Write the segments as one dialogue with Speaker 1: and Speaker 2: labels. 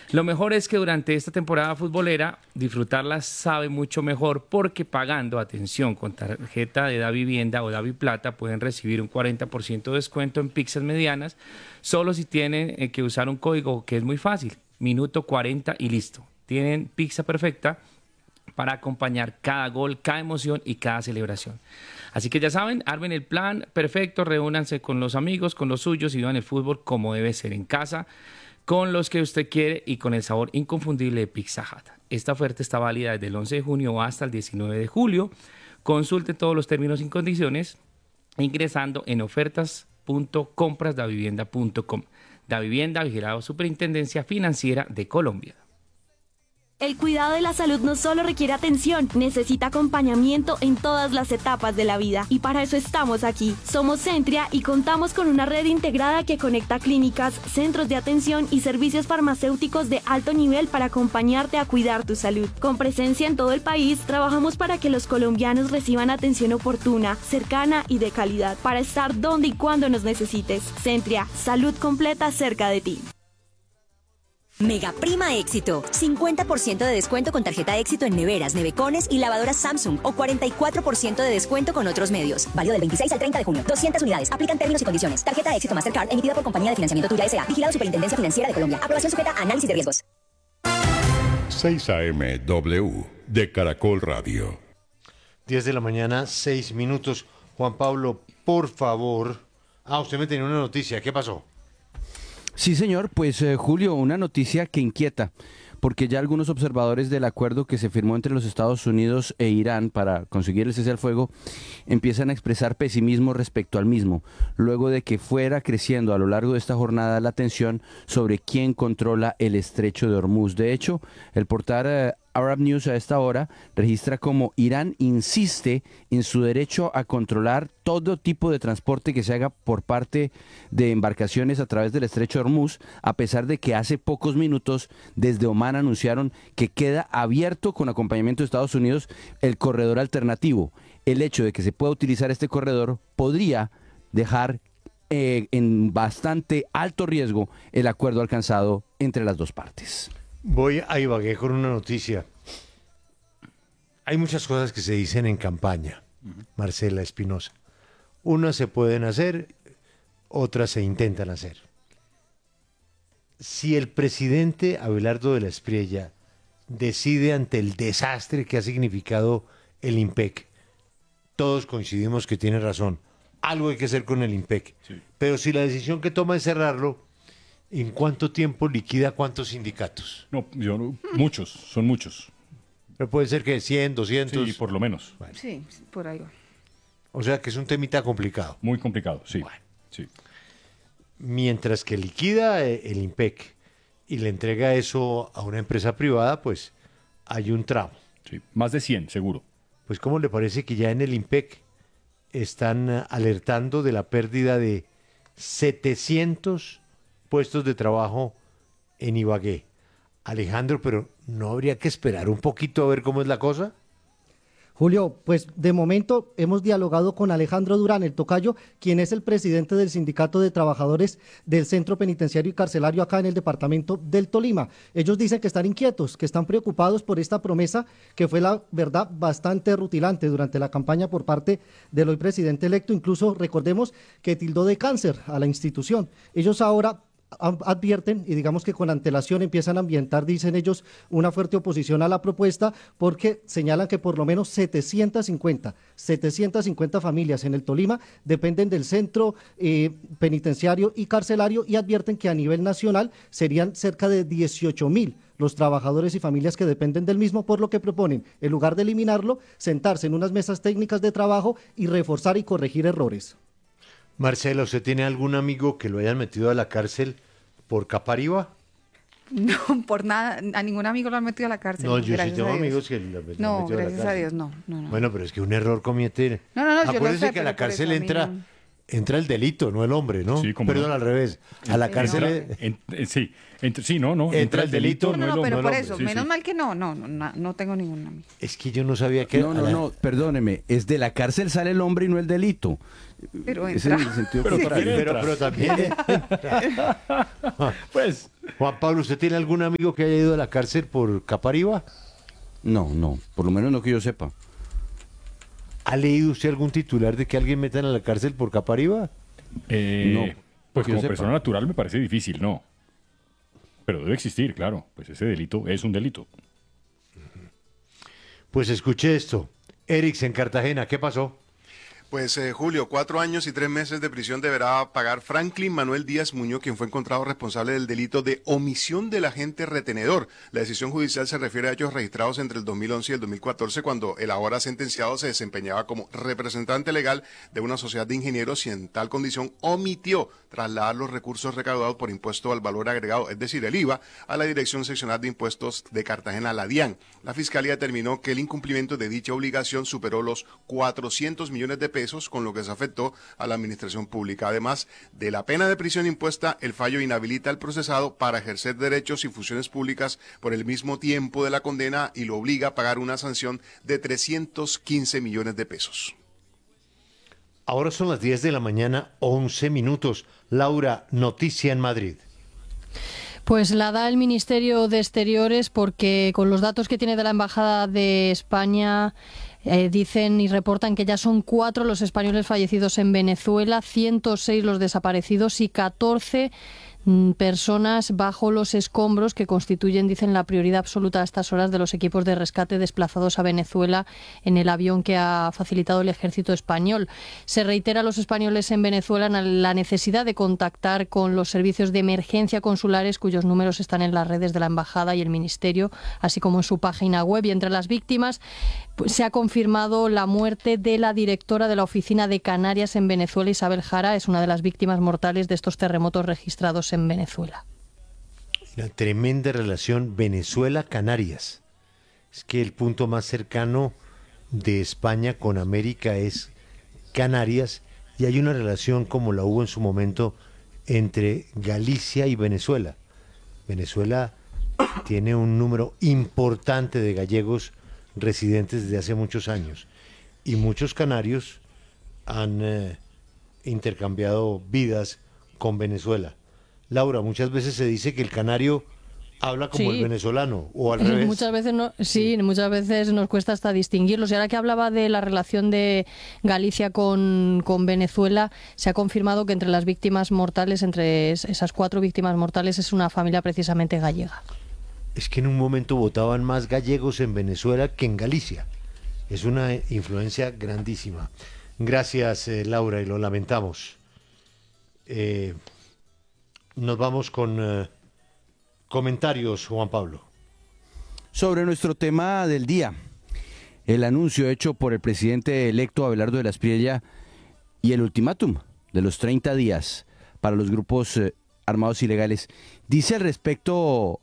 Speaker 1: Lo mejor es que durante esta temporada futbolera disfrutarla sabe mucho mejor porque pagando, atención, con tarjeta de Davivienda o Daviplata pueden recibir un 40% de descuento en pizzas medianas, solo si tienen que usar un código que es muy fácil, minuto 40 y listo. Tienen pizza perfecta para acompañar cada gol, cada emoción y cada celebración. Así que ya saben, armen el plan perfecto, reúnanse con los amigos, con los suyos y vivan el fútbol como debe ser en casa, con los que usted quiere y con el sabor inconfundible de Pizza Hut. Esta oferta está válida desde el 11 de junio hasta el 19 de julio. Consulte todos los términos y condiciones ingresando en ofertas.comprasdavivienda.com. Davivienda, vigilado Superintendencia Financiera de Colombia.
Speaker 2: El cuidado de la salud no solo requiere atención, necesita acompañamiento en todas las etapas de la vida. Y para eso estamos aquí. Somos Centria y contamos con una red integrada que conecta clínicas, centros de atención y servicios farmacéuticos de alto nivel para acompañarte a cuidar tu salud. Con presencia en todo el país, trabajamos para que los colombianos reciban atención oportuna, cercana y de calidad, para estar donde y cuando nos necesites. Centria, salud completa cerca de ti.
Speaker 3: Mega Prima Éxito. 50% de descuento con tarjeta Éxito en neveras, nevecones y lavadoras Samsung o 44% de descuento con otros medios. Válido del 26 al 30 de junio. 200 unidades. Aplican términos y condiciones. Tarjeta Éxito Mastercard emitida por Compañía de Financiamiento Tuya S.A. Vigilado Superintendencia Financiera de Colombia. Aprobación sujeta a análisis de riesgos.
Speaker 4: 6 AM W de Caracol Radio.
Speaker 5: 10 de la mañana, 6 minutos. Juan Pablo, por favor. Usted me tenía una noticia. ¿Qué pasó?
Speaker 6: Sí, señor, pues Julio, una noticia que inquieta, porque ya algunos observadores del acuerdo que se firmó entre los Estados Unidos e Irán para conseguir el cese al fuego empiezan a expresar pesimismo respecto al mismo, luego de que fuera creciendo a lo largo de esta jornada la tensión sobre quién controla el estrecho de Hormuz. De hecho, el portal Arab News a esta hora registra cómo Irán insiste en su derecho a controlar todo tipo de transporte que se haga por parte de embarcaciones a través del estrecho de Hormuz, a pesar de que hace pocos minutos desde Omán anunciaron que queda abierto con acompañamiento de Estados Unidos el corredor alternativo. El hecho de que se pueda utilizar este corredor podría dejar en bastante alto riesgo el acuerdo alcanzado entre las dos partes.
Speaker 5: Voy a Ibagué con una noticia. Hay muchas cosas que se dicen en campaña, Marcela Espinosa. Unas se pueden hacer, otras se intentan hacer. Si el presidente Abelardo de la Espriella decide ante el desastre que ha significado el IMPEC, todos coincidimos que tiene razón. Algo hay que hacer con el IMPEC. Sí. Pero si la decisión que toma es cerrarlo, ¿en cuánto tiempo liquida cuántos sindicatos?
Speaker 7: Muchos, son muchos.
Speaker 5: Pero puede ser que 100, 200.
Speaker 7: Sí, por lo menos.
Speaker 8: Bueno. Sí, por ahí va.
Speaker 5: O sea que es un temita complicado.
Speaker 7: Muy complicado, sí.
Speaker 5: Bueno.
Speaker 7: Sí.
Speaker 5: Mientras que liquida el IMPEC y le entrega eso a una empresa privada, pues hay un tramo.
Speaker 7: Sí, más de 100, seguro.
Speaker 5: Pues ¿cómo le parece que ya en el IMPEC están alertando de la pérdida de 700 puestos de trabajo en Ibagué? Alejandro, pero ¿no habría que esperar un poquito a ver cómo es la cosa?
Speaker 9: Julio, pues de momento hemos dialogado con Alejandro Durán, el tocayo, quien es el presidente del Sindicato de Trabajadores del Centro Penitenciario y Carcelario acá en el departamento del Tolima. Ellos dicen que están inquietos, que están preocupados por esta promesa que fue, la verdad, bastante rutilante durante la campaña por parte del hoy presidente electo. Incluso recordemos que tildó de cáncer a la institución. Ellos ahora advierten y digamos que con antelación empiezan a ambientar, dicen ellos, una fuerte oposición a la propuesta porque señalan que por lo menos 750 familias en el Tolima dependen del centro penitenciario y carcelario y advierten que a nivel nacional serían cerca de 18.000 los trabajadores y familias que dependen del mismo, por lo que proponen, en lugar de eliminarlo, sentarse en unas mesas técnicas de trabajo y reforzar y corregir errores.
Speaker 5: Marcela, ¿usted tiene algún amigo que lo hayan metido a la cárcel por capar IVA?
Speaker 8: No, por nada. A ningún amigo lo han metido a la cárcel.
Speaker 5: No, yo sí tengo amigos que lo han metido
Speaker 8: a la cárcel. No, gracias a Dios, no.
Speaker 5: Bueno, pero es que un error comete.
Speaker 8: No, yo lo sé,
Speaker 5: acuérdese que a la
Speaker 8: pero
Speaker 5: cárcel entra Entra el delito, no el hombre, ¿no?
Speaker 7: Sí, cómo
Speaker 5: Perdón,
Speaker 7: no.
Speaker 5: al revés. A la cárcel...
Speaker 7: Sí, sí, no.
Speaker 5: Entra el delito,
Speaker 8: No, no, pero
Speaker 5: el
Speaker 8: por
Speaker 5: hombre.
Speaker 8: eso,
Speaker 7: Sí,
Speaker 8: menos
Speaker 7: sí.
Speaker 8: mal que no tengo ningún amigo.
Speaker 5: Es que yo no sabía que...
Speaker 6: No, perdóneme, es de la cárcel sale el hombre y no el delito.
Speaker 8: Pero
Speaker 6: Es en
Speaker 8: entra.
Speaker 6: el sentido
Speaker 7: Pero
Speaker 6: contrario.
Speaker 7: también
Speaker 5: pero también...
Speaker 7: Pues,
Speaker 5: Juan Pablo, ¿usted tiene algún amigo que haya ido a la cárcel por Capariba?
Speaker 6: No, por lo menos no que yo sepa.
Speaker 5: ¿Ha leído usted algún titular de que alguien metan a la cárcel por Capariba?
Speaker 6: No,
Speaker 7: pues
Speaker 6: que yo
Speaker 7: como
Speaker 6: sepa.
Speaker 7: persona natural me parece difícil, ¿no? Pero debe existir, claro. Pues ese delito es un delito.
Speaker 5: Pues escuche esto. Erix en Cartagena, ¿qué pasó?
Speaker 10: Pues Julio, 4 años y 3 meses de prisión deberá pagar Franklin Manuel Díaz Muñoz, quien fue encontrado responsable del delito de omisión del agente retenedor. La decisión judicial se refiere a hechos registrados entre el 2011 y el 2014, cuando el ahora sentenciado se desempeñaba como representante legal de una sociedad de ingenieros y en tal condición omitió trasladar los recursos recaudados por impuesto al valor agregado, es decir, el IVA, a la Dirección Seccional de Impuestos de Cartagena, la DIAN. La Fiscalía determinó que el incumplimiento de dicha obligación superó los 400 millones de pesos, con lo que se afectó a la administración pública. Además de la pena de prisión impuesta, el fallo inhabilita al procesado para ejercer derechos y funciones públicas por el mismo tiempo de la condena y lo obliga a pagar una sanción de 315 millones de pesos.
Speaker 5: Ahora son las 10 de la mañana, 11 minutos. Laura, noticia en Madrid.
Speaker 11: Pues la da el Ministerio de Exteriores porque con los datos que tiene de la Embajada de España dicen y reportan que ya son 4 los españoles fallecidos en Venezuela, 106 los desaparecidos y 14 personas bajo los escombros que constituyen, dicen, la prioridad absoluta a estas horas de los equipos de rescate desplazados a Venezuela en el avión que ha facilitado el ejército español. Se reitera a los españoles en Venezuela la necesidad de contactar con los servicios de emergencia consulares cuyos números están en las redes de la Embajada y el Ministerio, así como en su página web. Y entre las víctimas se ha confirmado la muerte de la directora de la Oficina de Canarias en Venezuela, Isabel Jara. Es una de las víctimas mortales de estos terremotos registrados en Venezuela.
Speaker 5: La tremenda relación Venezuela-Canarias. Es que el punto más cercano de España con América es Canarias y hay una relación como la hubo en su momento entre Galicia y Venezuela. Venezuela tiene un número importante de gallegos residentes desde hace muchos años y muchos canarios han intercambiado vidas con Venezuela. Laura, muchas veces se dice que el canario habla como el venezolano o al revés.
Speaker 11: Muchas veces muchas veces nos cuesta hasta distinguirlos. Y ahora que hablaba de la relación de Galicia con Venezuela, se ha confirmado que entre las víctimas mortales, entre esas 4 víctimas mortales, es una familia precisamente gallega.
Speaker 5: Es que en un momento votaban más gallegos en Venezuela que en Galicia. Es una influencia grandísima. Gracias, Laura, y lo lamentamos. Nos vamos con comentarios, Juan Pablo.
Speaker 6: Sobre nuestro tema del día, el anuncio hecho por el presidente electo Abelardo de la Espriella y el ultimátum de los 30 días para los grupos armados ilegales. Dice al respecto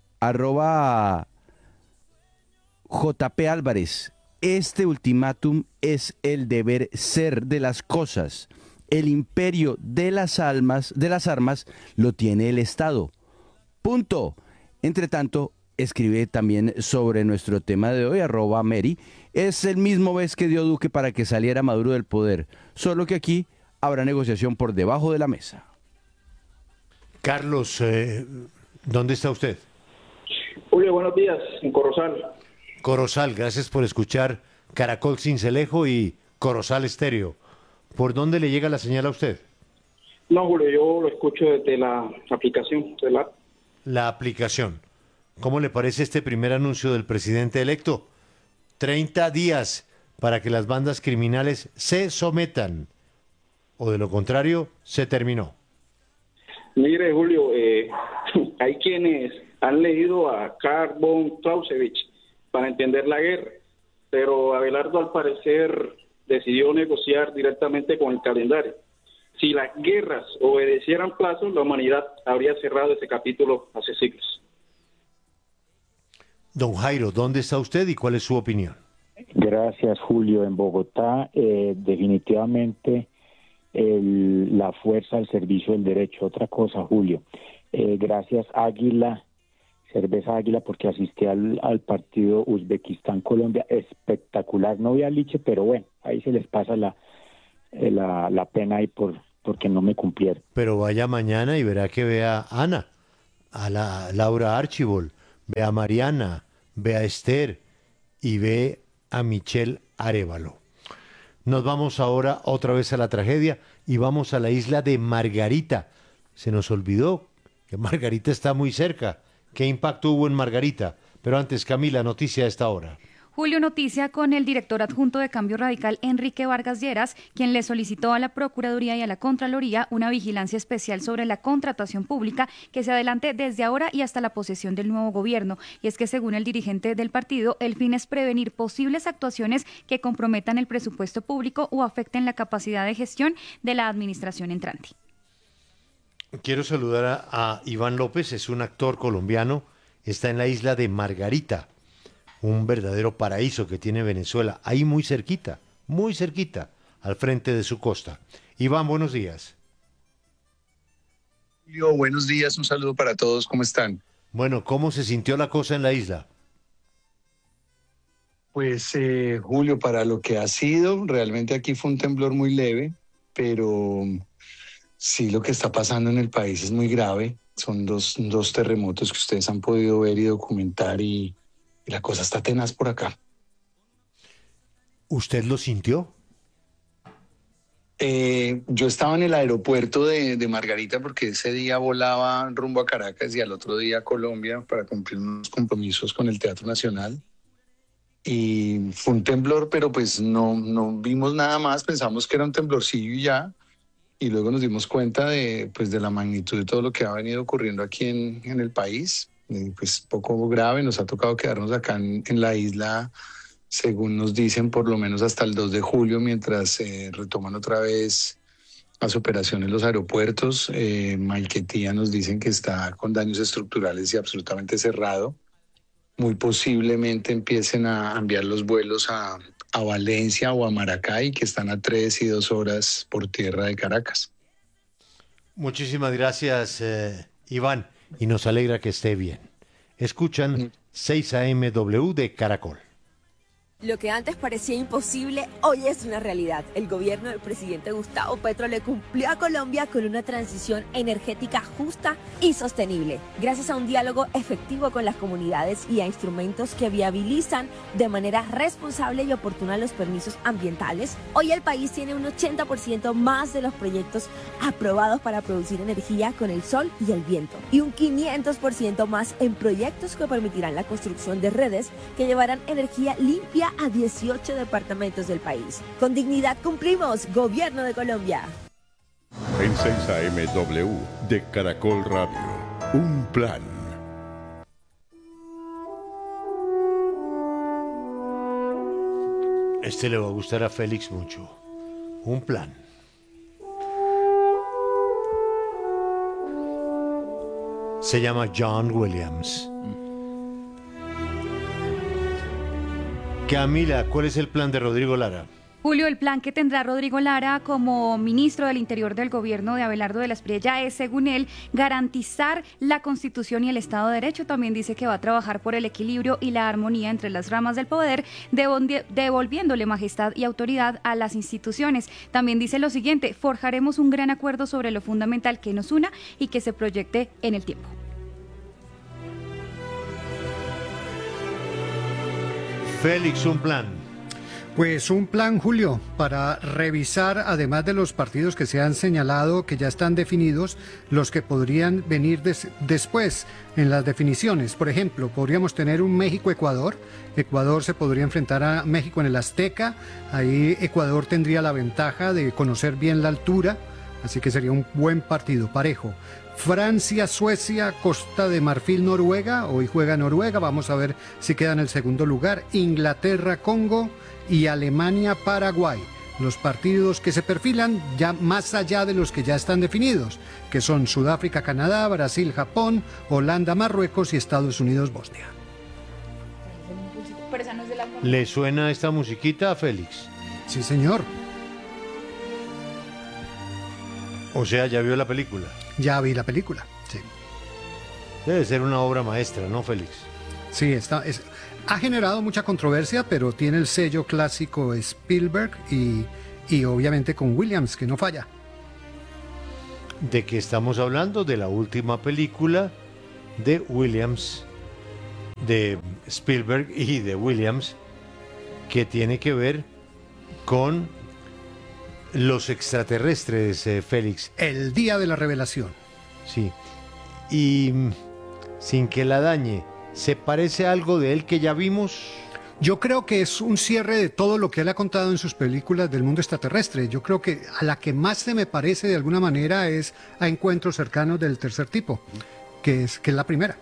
Speaker 6: @JP Álvarez, este ultimátum es el deber ser de las cosas. El imperio de las armas lo tiene el Estado. Punto. Entre tanto, escribe también sobre nuestro tema de hoy, @Mary, es el mismo vez que dio Duque para que saliera Maduro del poder, solo que aquí habrá negociación por debajo de la mesa.
Speaker 5: Carlos, ¿dónde está usted?
Speaker 12: Julio, buenos días, en Corozal.
Speaker 5: Corozal, gracias por escuchar Caracol Cincelejo y Corozal Estéreo. ¿Por dónde le llega la señal a usted?
Speaker 12: No, Julio, yo lo escucho desde la aplicación.
Speaker 5: La aplicación. ¿Cómo le parece este primer anuncio del presidente electo? 30 días para que las bandas criminales se sometan. O de lo contrario, se terminó.
Speaker 12: Mire, Julio, hay quienes han leído a Karl von Clausewitz para entender la guerra, pero Abelardo al parecer decidió negociar directamente con el calendario. Si las guerras obedecieran plazos, la humanidad habría cerrado ese capítulo hace siglos.
Speaker 5: Don Jairo, ¿dónde está usted y cuál es su opinión?
Speaker 13: Gracias, Julio. En Bogotá, definitivamente la fuerza al servicio del derecho. Otra cosa, Julio, gracias Águila, Cerveza Águila, porque asistí al partido Uzbekistán-Colombia, espectacular. No vi a Liche, pero bueno, ahí se les pasa la pena ahí porque no me cumplieron.
Speaker 5: Pero vaya mañana y verá que vea a Ana, a la Laura Archibald, ve a Mariana, ve a Esther y ve a Michelle Arévalo. Nos vamos ahora otra vez a la tragedia y vamos a la isla de Margarita. Se nos olvidó que Margarita está muy cerca. ¿Qué impacto hubo en Margarita? Pero antes, Camila, noticia a esta hora.
Speaker 14: Julio, noticia con el director adjunto de Cambio Radical, Enrique Vargas Lleras, quien le solicitó a la Procuraduría y a la Contraloría una vigilancia especial sobre la contratación pública que se adelante desde ahora y hasta la posesión del nuevo gobierno. Y es que, según el dirigente del partido, el fin es prevenir posibles actuaciones que comprometan el presupuesto público o afecten la capacidad de gestión de la administración entrante.
Speaker 5: Quiero saludar a Iván López, es un actor colombiano, está en la isla de Margarita, un verdadero paraíso que tiene Venezuela, ahí muy cerquita, al frente de su costa. Iván, buenos días.
Speaker 15: Buenos días, un saludo para todos, ¿cómo están?
Speaker 5: Bueno, ¿cómo se sintió la cosa en la isla?
Speaker 15: Pues, Julio, para lo que ha sido, realmente aquí fue un temblor muy leve, pero sí, lo que está pasando en el país es muy grave. Son dos terremotos que ustedes han podido ver y documentar y la cosa está tenaz por acá.
Speaker 5: ¿Usted lo sintió?
Speaker 15: Yo estaba en el aeropuerto de Margarita porque ese día volaba rumbo a Caracas y al otro día a Colombia para cumplir unos compromisos con el Teatro Nacional. Y fue un temblor, pero pues no vimos nada más, pensamos que era un temblorcillo y ya. Y luego nos dimos cuenta de la magnitud de todo lo que ha venido ocurriendo aquí en el país. Pues poco grave, nos ha tocado quedarnos acá en la isla, según nos dicen, por lo menos hasta el 2 de julio, mientras retoman otra vez las operaciones en los aeropuertos. Maiquetía nos dicen que está con daños estructurales y absolutamente cerrado. Muy posiblemente empiecen a enviar los vuelos a Valencia o a Maracay, que están a 3 y 2 horas por tierra de Caracas.
Speaker 5: Muchísimas gracias, Iván, y nos alegra que esté bien. Escuchan 6 AM W de Caracol.
Speaker 16: Lo que antes parecía imposible, hoy es una realidad. El gobierno del presidente Gustavo Petro le cumplió a Colombia con una transición energética justa y sostenible, gracias a un diálogo efectivo con las comunidades y a instrumentos que viabilizan de manera responsable y oportuna los permisos ambientales. Hoy el país tiene un 80% más de los proyectos aprobados para producir energía con el sol y el viento, y un 500% más en proyectos que permitirán la construcción de redes que llevarán energía limpia a 18 departamentos del país. Con dignidad cumplimos, Gobierno de Colombia.
Speaker 4: En 6 AM W de Caracol Radio, un plan.
Speaker 5: Este le va a gustar a Félix mucho. Un plan. Se llama John Williams. Camila, ¿cuál es el plan de Rodrigo Lara?
Speaker 14: Julio, el plan que tendrá Rodrigo Lara como ministro del Interior del gobierno de Abelardo de la Espriella es, según él, garantizar la Constitución y el Estado de Derecho. También dice que va a trabajar por el equilibrio y la armonía entre las ramas del poder, devolviéndole majestad y autoridad a las instituciones. También dice lo siguiente: forjaremos un gran acuerdo sobre lo fundamental que nos una y que se proyecte en el tiempo.
Speaker 5: Félix, un plan.
Speaker 17: Pues un plan, Julio, para revisar, además de los partidos que se han señalado, que ya están definidos, los que podrían venir después en las definiciones. Por ejemplo, podríamos tener un México-Ecuador. Ecuador se podría enfrentar a México en el Azteca. Ahí Ecuador tendría la ventaja de conocer bien la altura, así que sería un buen partido, parejo. Francia, Suecia, Costa de Marfil, Noruega. Hoy juega Noruega, vamos a ver si queda en el segundo lugar. Inglaterra, Congo y Alemania, Paraguay. Los partidos que se perfilan ya más allá de los que ya están definidos, que son Sudáfrica, Canadá, Brasil, Japón, Holanda, Marruecos y Estados Unidos, Bosnia.
Speaker 5: ¿Le suena esta musiquita a Félix?
Speaker 17: Sí, señor.
Speaker 5: O sea, ¿ya vio la película?
Speaker 17: Ya vi la película, sí.
Speaker 5: Debe ser una obra maestra, ¿no, Félix?
Speaker 17: Sí, ha generado mucha controversia, pero tiene el sello clásico Spielberg y obviamente con Williams, que no falla.
Speaker 5: ¿De qué estamos hablando? De la última película de Williams, de Spielberg y de Williams, que tiene que ver con los extraterrestres, Félix.
Speaker 17: El día de la revelación.
Speaker 5: Sí. Y sin que la dañe, ¿se parece a algo de él que ya vimos?
Speaker 17: Yo creo que es un cierre de todo lo que él ha contado en sus películas del mundo extraterrestre. Yo creo que a la que más se me parece de alguna manera es a Encuentros cercanos del tercer tipo, que es la primera.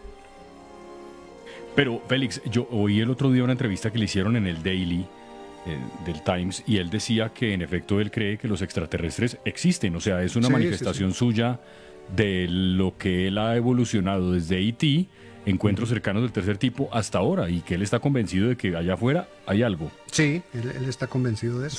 Speaker 7: Pero, Félix, yo oí el otro día una entrevista que le hicieron en el Daily del Times y él decía que en efecto él cree que los extraterrestres existen. O sea, es una manifestación suya de lo que él ha evolucionado desde E.T., Encuentros cercanos del tercer tipo, hasta ahora, y que él está convencido de que allá afuera hay algo.
Speaker 17: Sí, él está convencido de eso.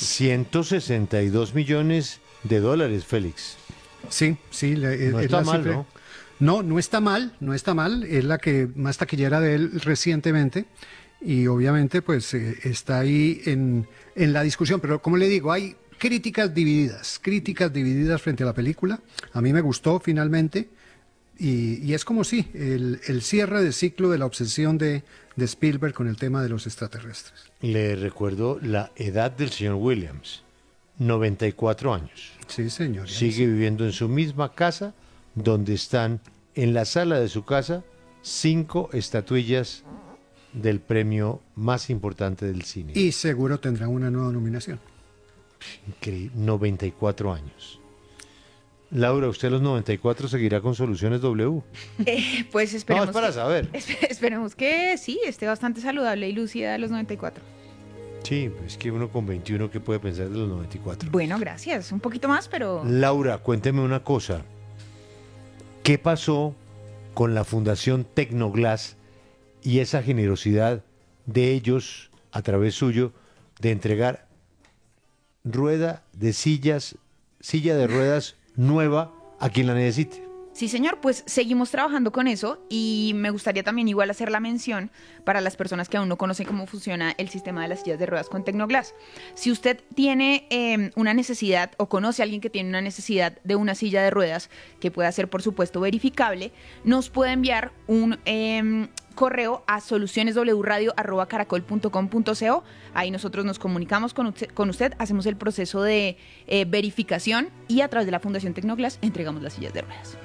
Speaker 5: 162 millones de dólares, Félix.
Speaker 17: Sí.
Speaker 5: No está mal, ¿no?
Speaker 17: No está mal. Es la que más taquillera de él recientemente y obviamente pues está ahí en la discusión. Pero como le digo, hay críticas divididas frente a la película. A mí me gustó finalmente. Y es como si el cierre de ciclo de la obsesión de Spielberg con el tema de los extraterrestres.
Speaker 5: Le recuerdo la edad del señor Williams, 94 años.
Speaker 17: Sí, señor.
Speaker 5: Sigue viviendo en su misma casa, donde están en la sala de su casa 5 estatuillas del premio más importante del cine.
Speaker 17: Y seguro tendrá una nueva nominación.
Speaker 5: Increíble, 94 años. Laura, ¿usted a los 94 seguirá con Soluciones W?
Speaker 8: Pues esperemos.
Speaker 5: No, es para saber.
Speaker 8: Esperemos que sí, esté bastante saludable y lúcida a los 94.
Speaker 5: Sí, es que uno con 21, ¿qué puede pensar de los 94?
Speaker 8: Bueno, gracias. Un poquito más, pero...
Speaker 5: Laura, cuénteme una cosa. ¿Qué pasó con la Fundación Tecnoglass y esa generosidad de ellos, a través suyo, de entregar silla de ruedas nueva a quien la necesite?
Speaker 8: Sí, señor, pues seguimos trabajando con eso y me gustaría también igual hacer la mención para las personas que aún no conocen cómo funciona el sistema de las sillas de ruedas con Tecnoglass. Si usted tiene una necesidad o conoce a alguien que tiene una necesidad de una silla de ruedas que pueda ser, por supuesto, verificable, nos puede enviar un correo a solucioneswradio@caracol.com.co. Ahí nosotros nos comunicamos con usted, hacemos el proceso de verificación y a través de la Fundación Tecnoglass entregamos las sillas de ruedas.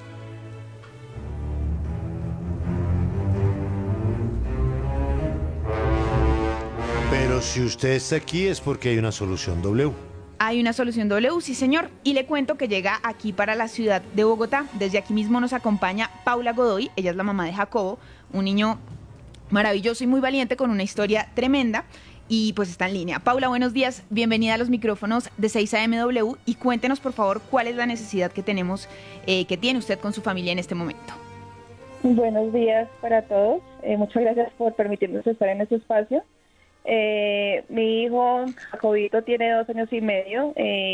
Speaker 5: Pero si usted está aquí es porque hay una solución W.
Speaker 8: Hay una solución W, sí señor, y le cuento que llega aquí para la ciudad de Bogotá. Desde aquí mismo nos acompaña Paula Godoy, ella es la mamá de Jacobo, un niño maravilloso y muy valiente con una historia tremenda y pues está en línea. Paula, buenos días, bienvenida a los micrófonos de 6am y cuéntenos por favor cuál es la necesidad que tenemos, que tiene usted con su familia en este momento.
Speaker 18: Buenos días para todos, muchas gracias por permitirnos estar en este espacio. Mi hijo Jacobito tiene 2 años y medio.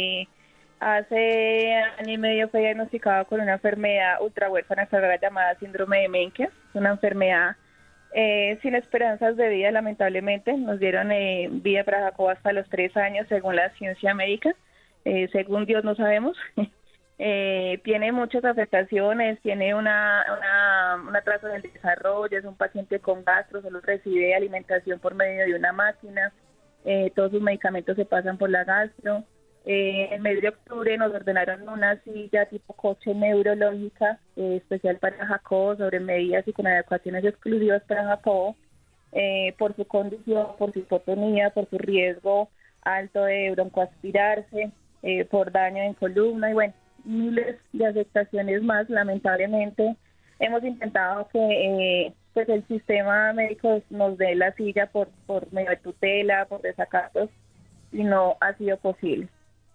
Speaker 18: Hace año y medio fue diagnosticado con una enfermedad ultrahuérfana llamada síndrome de Menkes. Es una enfermedad sin esperanzas de vida, lamentablemente. Nos dieron vida para Jacobo hasta los 3 años, según la ciencia médica. Según Dios no sabemos. Tiene muchas afectaciones, tiene un atraso en el desarrollo, es un paciente con gastro, solo recibe alimentación por medio de una máquina, todos sus medicamentos se pasan por la gastro. En el mes de octubre nos ordenaron una silla tipo coche neurológica especial para Jacobo, sobre medidas y con adecuaciones exclusivas para Jacobo, por su condición, por su hipotonía, por su riesgo alto de broncoaspirarse, por daño en columna y bueno, miles de afectaciones más. Lamentablemente hemos intentado que pues el sistema médico nos dé la silla por medio de tutela, por desacatos, y no ha sido posible.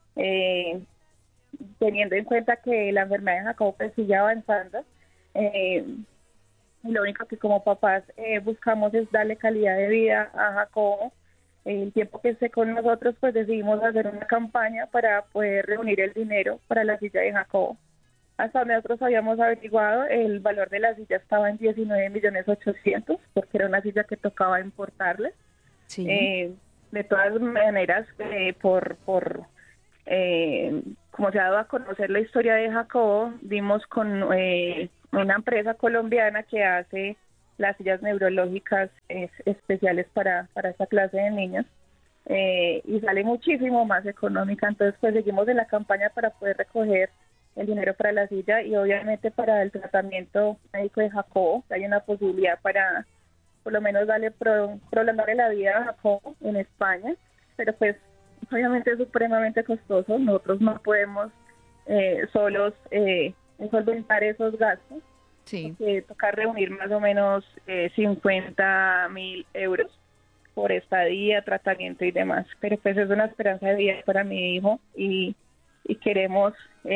Speaker 18: Teniendo en cuenta que la enfermedad de Jacobo pues sigue avanzando, lo único que como papás buscamos es darle calidad de vida a Jacobo. El tiempo que esté con nosotros, pues decidimos hacer una campaña para poder reunir el dinero para la silla de Jacobo. hasta donde nosotros habíamos averiguado, el valor de la silla estaba en 19.800.000, porque era una silla que tocaba importarle.
Speaker 8: Sí.
Speaker 18: De todas maneras, como se ha dado a conocer la historia de Jacobo, dimos con una empresa colombiana que hace las sillas neurológicas especiales para esta clase de niños, y sale muchísimo más económica. Entonces, pues seguimos en la campaña para poder recoger el dinero para la silla y obviamente para el tratamiento médico de Jacobo. Hay una posibilidad para por lo menos prolongarle la vida a Jacobo en España, pero pues obviamente es supremamente costoso. Nosotros no podemos solos solventar esos gastos.
Speaker 8: Sí.
Speaker 18: Tocar reunir más o menos 50.000 euros por estadía, tratamiento y demás. Pero pues es una esperanza de vida para mi hijo y queremos,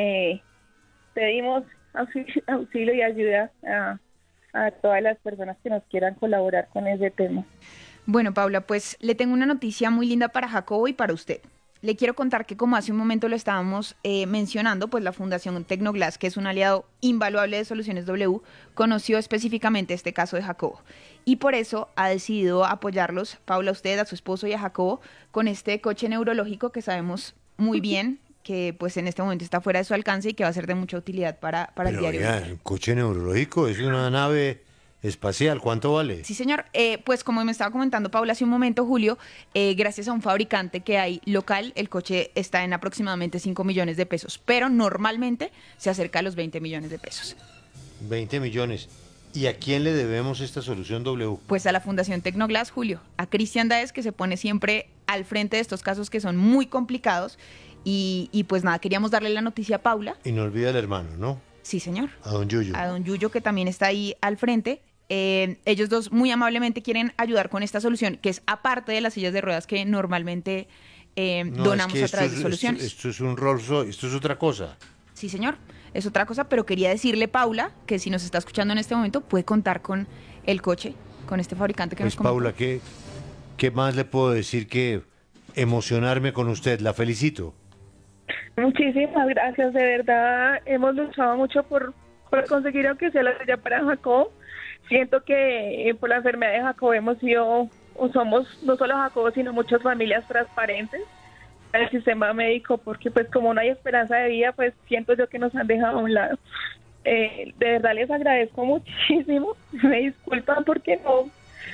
Speaker 18: pedimos auxilio y ayuda a todas las personas que nos quieran colaborar con ese tema.
Speaker 8: Bueno, Paula, pues le tengo una noticia muy linda para Jacobo y para usted. Le quiero contar que, como hace un momento lo estábamos mencionando, pues la Fundación Tecnoglass, que es un aliado invaluable de Soluciones W, conoció específicamente este caso de Jacobo. Y por eso ha decidido apoyarlos, Paula, a usted, a su esposo y a Jacobo, con este coche neurológico que sabemos muy bien que pues en este momento está fuera de su alcance y que va a ser de mucha utilidad para el diario.
Speaker 5: El coche neurológico es una nave espacial, ¿cuánto vale?
Speaker 8: Sí, señor. Pues como me estaba comentando Paula hace un momento, Julio, gracias a un fabricante que hay local, el coche está en aproximadamente 5 millones de pesos, pero normalmente se acerca a los 20 millones de pesos.
Speaker 5: 20 millones. ¿Y a quién le debemos esta solución W?
Speaker 8: Pues a la Fundación Tecnoglass, Julio, a Cristian Daes, que se pone siempre al frente de estos casos que son muy complicados. Y pues nada, queríamos darle la noticia a Paula.
Speaker 5: Y no olvida al hermano, ¿no?
Speaker 8: Sí, señor.
Speaker 5: A don Yuyo.
Speaker 8: A don Yuyo, que también está ahí al frente. Ellos dos muy amablemente quieren ayudar con esta solución, que es aparte de las sillas de ruedas que normalmente donamos a través de Soluciones.
Speaker 5: Esto es un Rolls Royce, esto es otra cosa.
Speaker 8: Sí, señor, es otra cosa, pero quería decirle, Paula, que si nos está escuchando en este momento, puede contar con el coche, con este fabricante que nos comentó.
Speaker 5: Paula, ¿qué más le puedo decir que emocionarme con usted? La felicito.
Speaker 18: Muchísimas gracias, de verdad hemos luchado mucho por conseguir aunque sea la silla para Jacob. Siento que por la enfermedad de Jacob hemos sido, o somos no solo Jacob, sino muchas familias transparentes al sistema médico, porque pues como no hay esperanza de vida, pues siento yo que nos han dejado a un lado. De verdad les agradezco muchísimo, me disculpan porque no,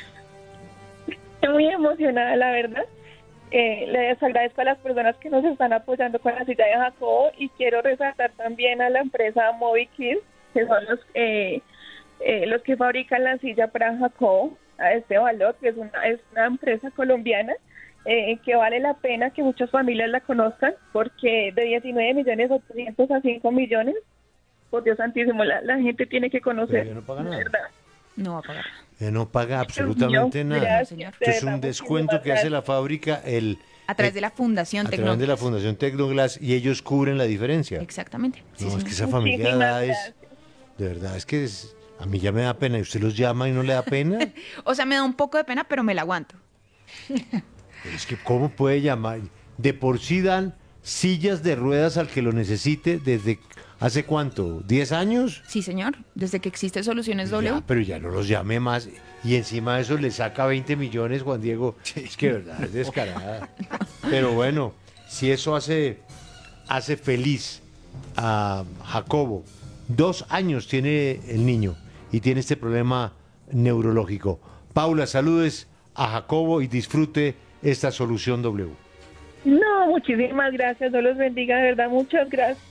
Speaker 18: estoy muy emocionada, la verdad. Les agradezco a las personas que nos están apoyando con la silla de Jacobo y quiero resaltar también a la empresa MobiKids, que son los que fabrican la silla para Jacobo a este valor, que es una empresa colombiana que vale la pena que muchas familias la conozcan, porque de 19.800.000 a 5 millones, por Dios santísimo, la gente tiene que conocer.
Speaker 5: Pero no paga nada.
Speaker 18: ¿Verdad?
Speaker 8: No va a pagar.
Speaker 5: No paga absolutamente nada.
Speaker 18: Gracias,
Speaker 5: Esto es un descuento que hace la fábrica
Speaker 8: a través de la Fundación
Speaker 5: a través de la Fundación Tecnoglass, y ellos cubren la diferencia.
Speaker 8: Exactamente.
Speaker 5: No,
Speaker 8: Sí,
Speaker 5: es
Speaker 8: señor.
Speaker 5: que esa familia de verdad, es que a mí ya me da pena. ¿Y usted los llama y no le da pena?
Speaker 8: O sea, me da un poco de pena, pero me la aguanto.
Speaker 5: Es que ¿cómo puede llamar? De por sí dan sillas de ruedas al que lo necesite desde ¿hace cuánto? ¿10 años?
Speaker 8: Sí, señor. Desde que existe Soluciones W.
Speaker 5: Ya, pero ya no los llame más. Y encima de eso le saca 20 millones, Juan Diego. Es que de verdad es descarada. Pero bueno, si eso hace feliz a Jacobo. 2 años tiene el niño y tiene este problema neurológico. Paula, saludes a Jacobo y disfrute esta solución W.
Speaker 18: No, muchísimas gracias, Dios los bendiga, de verdad, muchas gracias.